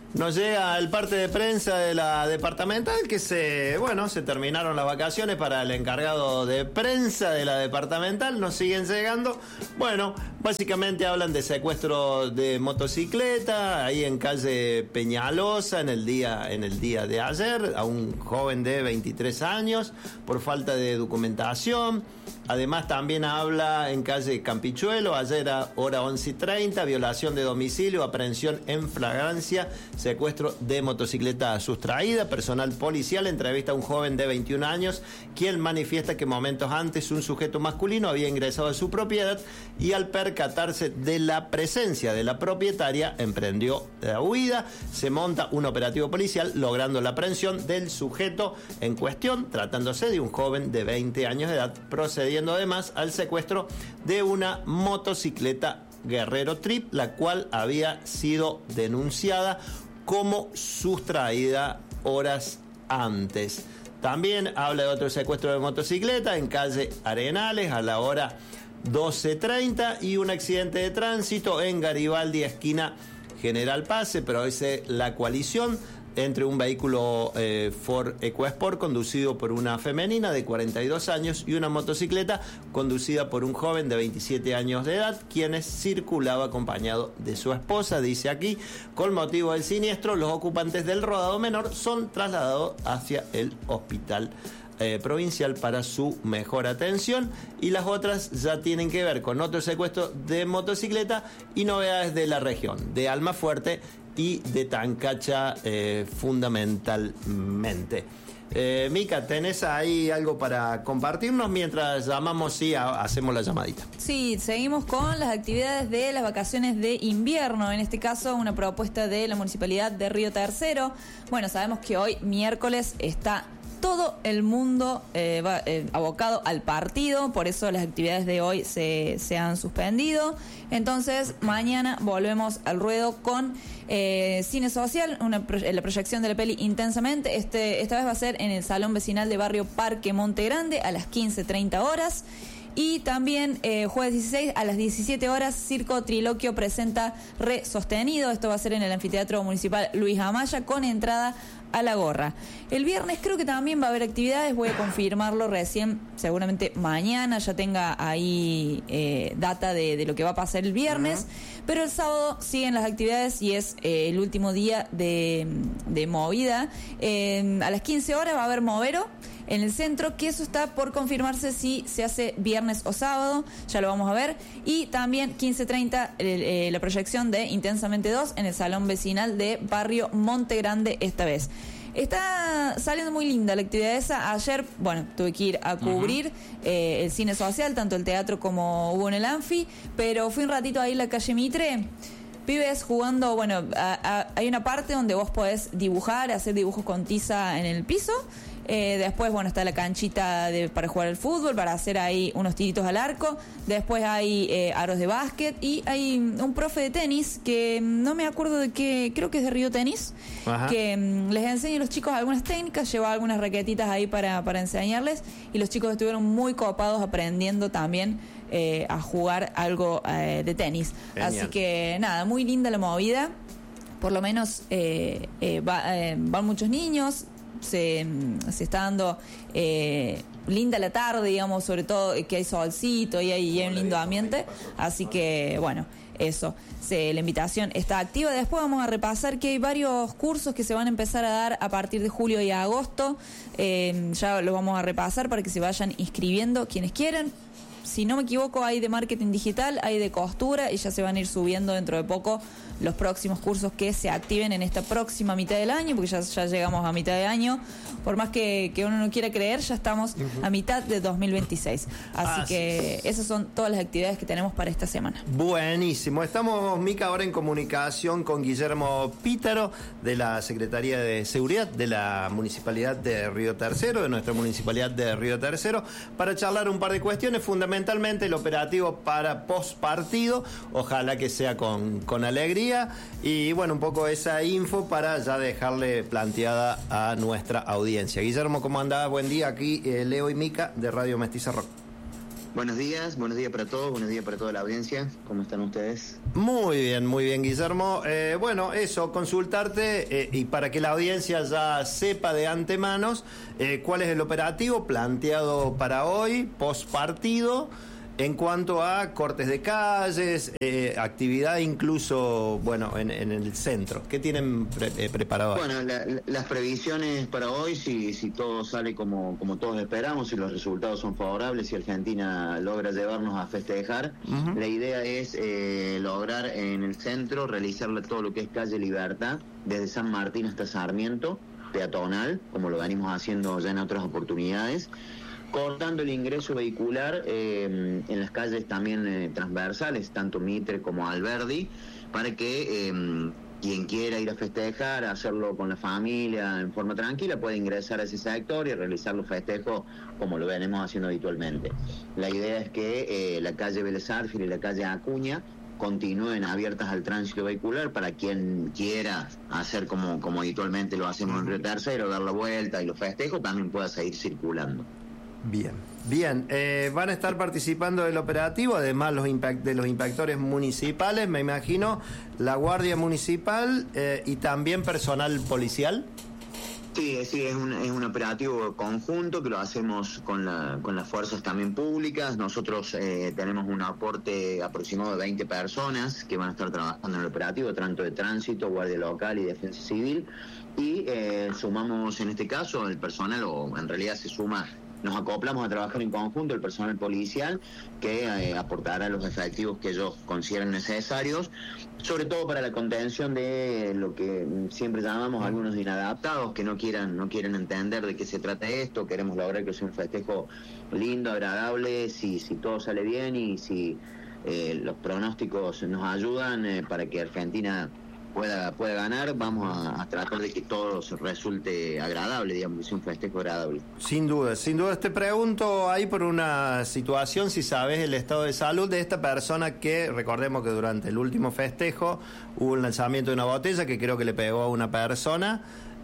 Nos llega el parte de prensa de la departamental que se terminaron las vacaciones para el encargado de prensa de la departamental, nos siguen llegando. Bueno, básicamente hablan de secuestro de motocicleta ahí en calle Peñalosa en el día de ayer a un joven de 23 años por falta de documentación. Además también habla en calle Campichuelo, ayer a hora 11:30, violación de domicilio, aprehensión en flagrancia, secuestro de motocicleta sustraída. Personal policial entrevista a un joven de 21 años, quien manifiesta que momentos antes un sujeto masculino había ingresado a su propiedad y al percatarse de la presencia de la propietaria emprendió la huida. Se monta un operativo policial logrando la aprehensión del sujeto en cuestión, tratándose de un joven de 20 años de edad, procediendo además al secuestro de una motocicleta Guerrero Trip, la cual había sido denunciada como sustraída horas antes. También habla de otro secuestro de motocicleta en calle Arenales a la hora 12:30 y un accidente de tránsito en Garibaldi, esquina General Paz. Se produce la coalición entre un vehículo Ford EcoSport conducido por una femenina de 42 años y una motocicleta conducida por un joven de 27 años de edad, quienes circulaba acompañado de su esposa. Dice aquí, con motivo del siniestro, los ocupantes del rodado menor son trasladados hacia el hospital provincial para su mejor atención, y las otras ya tienen que ver con otro secuestro de motocicleta y novedades de la región de Almafuerte y de Tancacha fundamentalmente. Mica, ¿tenés ahí algo para compartirnos mientras llamamos y hacemos la llamadita? Sí, seguimos con las actividades de las vacaciones de invierno, en este caso una propuesta de la Municipalidad de Río Tercero. Bueno, sabemos que hoy miércoles está todo el mundo abocado al partido, por eso las actividades de hoy se han suspendido. Entonces, mañana volvemos al ruedo con Cine Social, la proyección de la peli Intensamente. Esta vez va a ser en el Salón Vecinal de Barrio Parque Monte Grande a las 15:30 horas. Y también jueves 16 a las 17 horas, Circo Triloquio presenta Re Sostenido. Esto va a ser en el Anfiteatro Municipal Luis Amaya con entrada a la gorra. El viernes creo que también va a haber actividades, voy a confirmarlo recién, seguramente mañana ya tenga ahí data de lo que va a pasar el viernes, pero el sábado siguen las actividades y es el último día de movida. A las 15 horas va a haber Movero en el centro, que eso está por confirmarse si se hace viernes o sábado, ya lo vamos a ver. Y también 15:30 la proyección de Intensamente 2 en el Salón Vecinal de Barrio Monte Grande esta vez. Está saliendo muy linda la actividad esa. Ayer, tuve que ir a cubrir el cine social, tanto el teatro como hubo en el Anfi, pero fui un ratito ahí en la calle Mitre. Pibes jugando, hay una parte donde vos podés dibujar, hacer dibujos con tiza en el piso. Después, está la canchita para jugar al fútbol, para hacer ahí unos tiritos al arco. Después hay aros de básquet y hay un profe de tenis que no me acuerdo de qué, creo que es de Río Tenis, que les enseña a los chicos algunas técnicas, lleva algunas raquetitas ahí para enseñarles, y los chicos estuvieron muy copados aprendiendo también a jugar algo de tenis. Genial. Así que nada, muy linda la movida, por lo menos van muchos niños. Se está dando linda la tarde, digamos, sobre todo que hay solcito y hay un lindo ambiente, así que eso, la invitación está activa. Después vamos a repasar que hay varios cursos que se van a empezar a dar a partir de julio y agosto, ya los vamos a repasar para que se vayan inscribiendo quienes quieran. Si no me equivoco, hay de marketing digital, hay de costura, y ya se van a ir subiendo dentro de poco los próximos cursos que se activen en esta próxima mitad del año, porque ya llegamos a mitad de año. Por más que uno no quiera creer, ya estamos a mitad de 2026. Así que esas son todas las actividades que tenemos para esta semana. Buenísimo. Estamos, Mica, ahora en comunicación con Guillermo Pítaro, de la Secretaría de Seguridad de la Municipalidad de Río Tercero, de nuestra Municipalidad de Río Tercero, para charlar un par de cuestiones, fundamentalmente el operativo para postpartido, ojalá que sea con alegría, y un poco esa info para ya dejarle planteada a nuestra audiencia. Guillermo, ¿cómo andás? Buen día, aquí Leo y Mica de Radio Mestiza Rock. Buenos días para todos, buenos días para toda la audiencia. ¿Cómo están ustedes? Muy bien, Guillermo. Bueno, eso, consultarte y para que la audiencia ya sepa de antemano cuál es el operativo planteado para hoy, post partido, en cuanto a cortes de calles, actividad incluso, bueno, en el centro. ¿Qué tienen preparado ahí? Bueno, las previsiones para hoy, si todo sale como todos esperamos, si los resultados son favorables, si Argentina logra llevarnos a festejar, la idea es lograr en el centro realizar todo lo que es calle Libertad, desde San Martín hasta Sarmiento, peatonal, como lo venimos haciendo ya en otras oportunidades, cortando el ingreso vehicular en las calles también transversales, tanto Mitre como Alberdi, para que quien quiera ir a festejar, hacerlo con la familia en forma tranquila, puede ingresar a ese sector y realizar los festejos como lo venimos haciendo habitualmente. La idea es que la calle Vélez Arfiel y la calle Acuña continúen abiertas al tránsito vehicular para quien quiera hacer como habitualmente lo hacemos en Río Tercero, dar la vuelta y los festejos, también pueda seguir circulando. Bien. Van a estar participando del operativo, además de los inspectores municipales, me imagino, la Guardia Municipal y también personal policial. Sí, es un operativo conjunto que lo hacemos con las fuerzas también públicas. Nosotros tenemos un aporte aproximado de 20 personas que van a estar trabajando en el operativo, tanto de tránsito, guardia local y defensa civil. Y sumamos en este caso el personal, o en realidad nos acoplamos a trabajar en conjunto el personal policial que aportará los efectivos que ellos consideren necesarios, sobre todo para la contención de lo que siempre llamamos algunos inadaptados que no quieren entender de qué se trata esto. Queremos lograr que sea un festejo lindo, agradable, si todo sale bien y si los pronósticos nos ayudan para que Argentina pueda ganar, vamos a tratar de que todo resulte agradable, digamos, que sea un festejo agradable. Sin duda. Te pregunto ahí por una situación, si sabes el estado de salud de esta persona que, recordemos que durante el último festejo hubo un lanzamiento de una botella que creo que le pegó a una persona.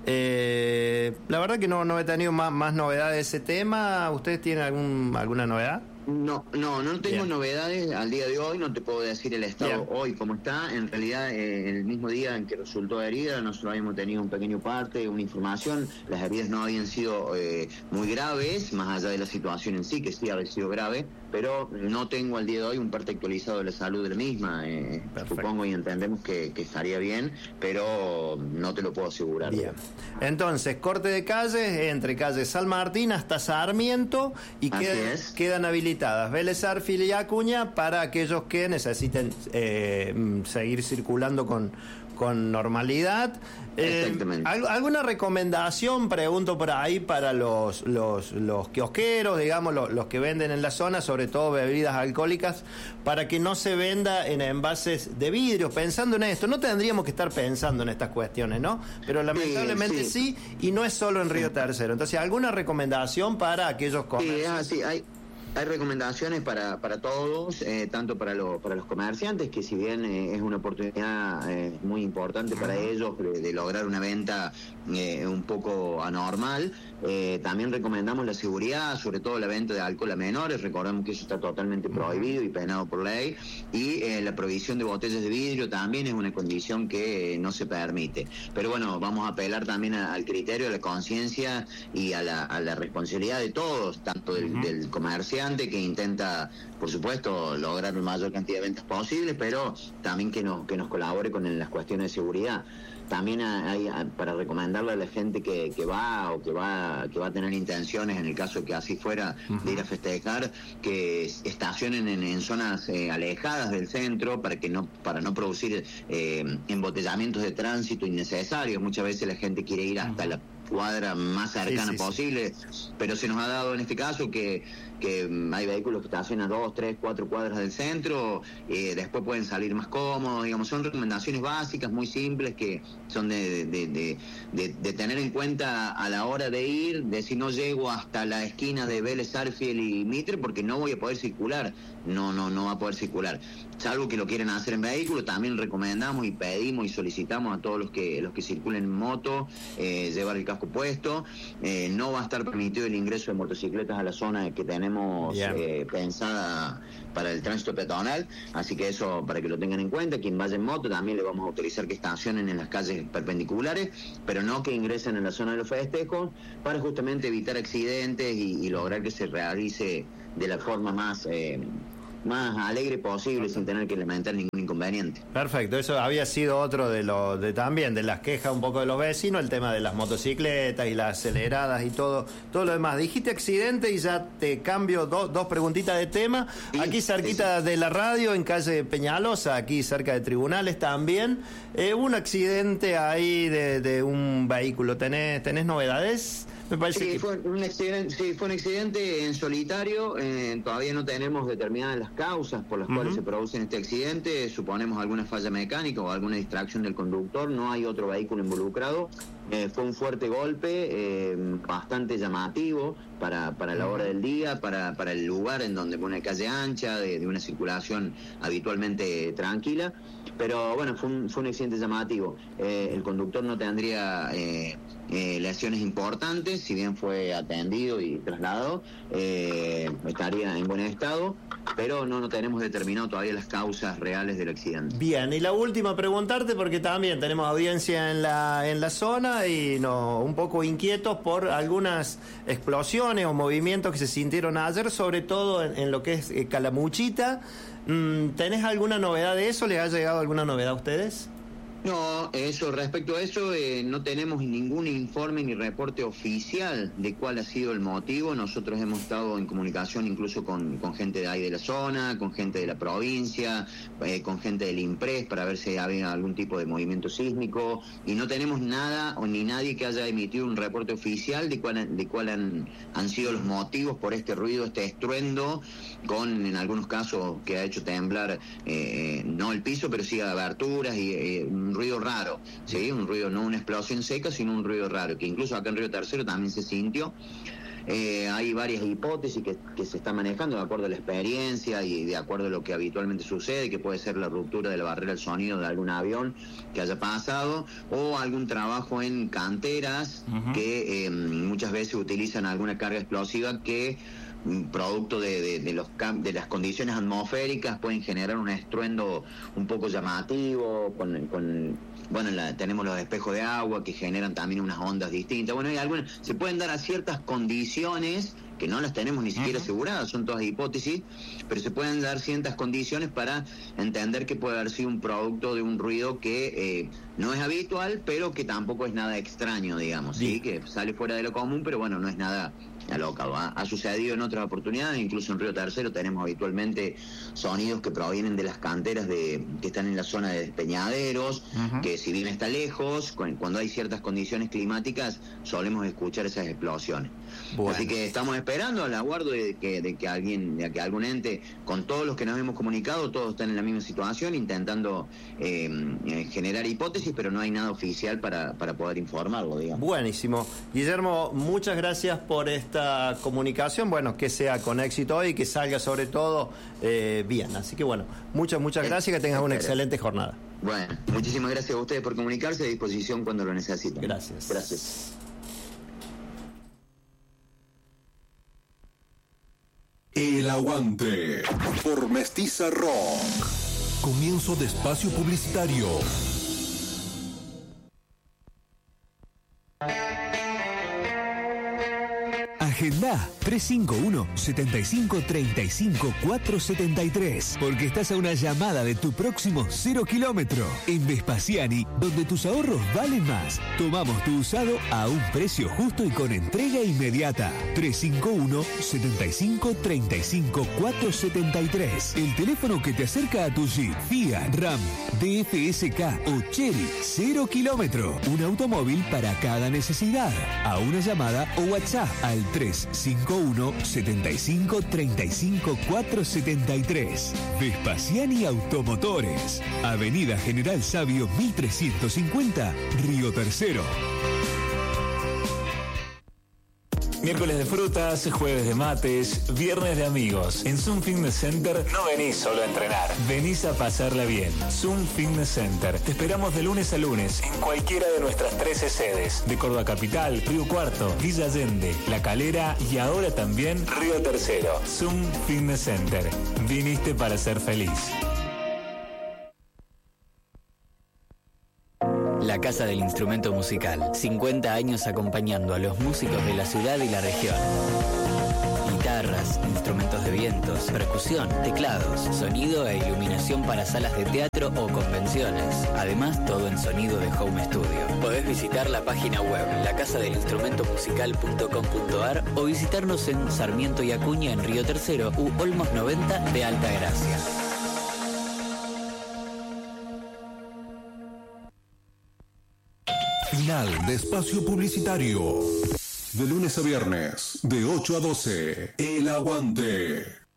La verdad que no he tenido más novedades de ese tema. ¿Ustedes tienen alguna novedad? No tengo novedades al día de hoy, no te puedo decir el estado hoy cómo está. En realidad, el mismo día en que resultó herida, nosotros habíamos tenido un pequeño parte, una información, las heridas no habían sido muy graves, más allá de la situación en sí, que sí había sido grave, pero no tengo al día de hoy un parte actualizado de la salud de la misma. Supongo y entendemos que estaría bien, pero no te lo puedo asegurar. Bien. Entonces, corte de calles entre calle San Martín hasta Sarmiento y quedan habilitadas Vélez Arfiel y Acuña para aquellos que necesiten seguir circulando con normalidad. Exactamente. ¿Alguna recomendación, pregunto por ahí, para los kiosqueros, digamos, los que venden en la zona, sobre todo bebidas alcohólicas, para que no se venda en envases de vidrio? Pensando en esto, no tendríamos que estar pensando en estas cuestiones, ¿no? Pero lamentablemente sí, y no es solo en Río Tercero. Entonces, ¿alguna recomendación para aquellos comercios? Sí, hay recomendaciones para todos, tanto para los comerciantes, que si bien es una oportunidad muy importante para ellos de lograr una venta un poco anormal, también recomendamos la seguridad, sobre todo la venta de alcohol a menores. Recordemos que eso está totalmente prohibido y penado por ley, y la provisión de botellas de vidrio también es una condición que no se permite. Pero bueno, vamos a apelar también al criterio, a la conciencia y a la responsabilidad de todos, tanto del comerciante, que intenta, por supuesto, lograr la mayor cantidad de ventas posibles, pero también que nos colabore con las cuestiones de seguridad. También hay para recomendarle a la gente que va a tener intenciones, en el caso que así fuera, de ir a festejar, que estacionen en zonas alejadas del centro para no producir embotellamientos de tránsito innecesarios. Muchas veces la gente quiere ir hasta la cuadra más cercana posible, pero se nos ha dado en este caso que hay vehículos que estacionan 2, 3, 4 cuadras del centro, después pueden salir más cómodos, digamos. Son recomendaciones básicas, muy simples, que son de tener en cuenta a la hora de ir, de si no llego hasta la esquina de Vélez Arfiel y Mitre, porque no voy a poder circular, no va a poder circular. Salvo que lo quieran hacer en vehículo, también recomendamos y pedimos y solicitamos a todos los que circulen en moto, llevar el casco casco puesto. No va a estar permitido el ingreso de motocicletas a la zona que tenemos pensada para el tránsito peatonal, así que eso para que lo tengan en cuenta. Quien vaya en moto también le vamos a autorizar que estacionen en las calles perpendiculares, pero no que ingresen en la zona de los festejos, para justamente evitar accidentes y lograr que se realice de la forma más alegre posible, sin tener que lamentar ningún inconveniente. Perfecto, eso había sido otro de también de las quejas un poco de los vecinos, el tema de las motocicletas y las aceleradas y todo lo demás. Dijiste accidente y ya te cambio dos preguntitas de tema. Sí, aquí cerquita de la radio, en calle Peñalosa, aquí cerca de Tribunales también, un accidente ahí de un vehículo. ¿Tenés novedades? Me parece que fue un accidente en solitario. Todavía no tenemos determinadas las causas por las cuales se produce este accidente. Suponemos alguna falla mecánica o alguna distracción del conductor. No hay otro vehículo involucrado. Fue un fuerte golpe, bastante llamativo para la hora del día, para el lugar en donde pone calle ancha, de una circulación habitualmente tranquila. Pero bueno, fue un accidente llamativo. El conductor no tendría lesiones importantes, si bien fue atendido y trasladado, estaría en buen estado, pero no tenemos determinado todavía las causas reales del accidente. Bien, y la última, preguntarte, porque también tenemos audiencia en la zona y un poco inquietos por algunas explosiones o movimientos que se sintieron ayer, sobre todo en lo que es Calamuchita. ¿Tenés alguna novedad de eso? ¿Les ha llegado alguna novedad a ustedes? No, respecto a eso, no tenemos ningún informe ni reporte oficial de cuál ha sido el motivo. Nosotros hemos estado en comunicación incluso con gente de ahí de la zona, con gente de la provincia, con gente del IMPRES para ver si había algún tipo de movimiento sísmico, y no tenemos nada ni nadie que haya emitido un reporte oficial de cuál han sido los motivos por este ruido, este estruendo, en algunos casos que ha hecho temblar no el piso, pero sí aberturas y un ruido raro, ¿sí? Un ruido, no una explosión seca, sino un ruido raro, que incluso acá en Río Tercero también se sintió. Hay varias hipótesis que se están manejando de acuerdo a la experiencia y de acuerdo a lo que habitualmente sucede, que puede ser la ruptura de la barrera del sonido de algún avión que haya pasado, o algún trabajo en canteras que muchas veces utilizan alguna carga explosiva que, producto de las condiciones atmosféricas, pueden generar un estruendo un poco llamativo, tenemos los espejos de agua que generan también unas ondas distintas. Bueno, se pueden dar a ciertas condiciones que no las tenemos ni siquiera aseguradas, son todas hipótesis, pero se pueden dar ciertas condiciones para entender que puede haber sido un producto de un ruido que no es habitual, pero que tampoco es nada extraño, digamos, ¿sí? Que sale fuera de lo común, pero bueno, no es nada alocado. Ha sucedido en otras oportunidades, incluso en Río Tercero tenemos habitualmente sonidos que provienen de las canteras que están en la zona de despeñaderos, que si bien está lejos, cuando hay ciertas condiciones climáticas solemos escuchar esas explosiones. Bueno. Así que estamos esperando al aguardo de que algún ente, con todos los que nos hemos comunicado, todos están en la misma situación, intentando generar hipótesis, pero no hay nada oficial para poder informarlo, digamos. Buenísimo. Guillermo, muchas gracias por esta comunicación, bueno, que sea con éxito hoy y que salga sobre todo bien. Así que bueno, muchas gracias, que tengas una excelente jornada. Bueno, muchísimas gracias a ustedes por comunicarse, a disposición cuando lo necesiten. Gracias. El Aguante por Mestiza Rock. Comienzo de espacio publicitario. Agenda 351-7535-473, porque estás a una llamada de tu próximo 0 kilómetro. En Vespasiani, donde tus ahorros valen más. Tomamos tu usado a un precio justo y con entrega inmediata. 351-7535-473. El teléfono que te acerca a tu Jeep, Fiat, Ram, DFSK o Chery. 0 kilómetro. Un automóvil para cada necesidad. A una llamada o WhatsApp al 351-7535-473. Vespasiani Automotores. Avenida General Sabio 1350, Río Tercero. Miércoles de frutas, jueves de mates, viernes de amigos. En Zoom Fitness Center no venís solo a entrenar, venís a pasarla bien. Zoom Fitness Center. Te esperamos de lunes a lunes en cualquiera de nuestras 13 sedes. De Córdoba Capital, Río Cuarto, Villa Allende, La Calera y ahora también Río Tercero. Zoom Fitness Center. Viniste para ser feliz. La Casa del Instrumento Musical. 50 años acompañando a los músicos de la ciudad y la región. Guitarras, instrumentos de vientos, percusión, teclados, sonido e iluminación para salas de teatro o convenciones. Además, todo en sonido de home studio. Podés visitar la página web lacasadelinstrumentomusical.com.ar o visitarnos en Sarmiento y Acuña en Río Tercero u Olmos 90 de Altagracia. Final de espacio publicitario. De lunes a viernes, de 8 a 12. El Aguante.